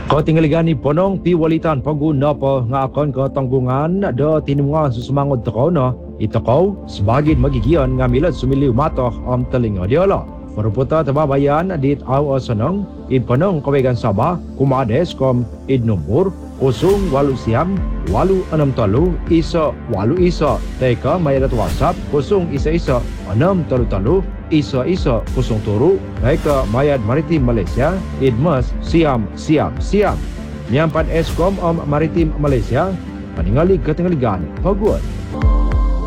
Kau tinggaligan ni ponong piwalitan pengguna pa nga akan ke tanggungan da tinungan susumangot terona ito kau sebagai magigian ngamilat sumiliw matah am telinga dia lah. Meruputa tababayan dit aw asanang ipanong kawegan Sabah kumades kom id nombor 08 siam 863 isa 8 isa teka mayadat WhatsApp 011 633 isa isa 07 teka mayad maritim Malaysia idmas siam Nyampan Eskom Maritim Malaysia paningali ketinggaligan pagod.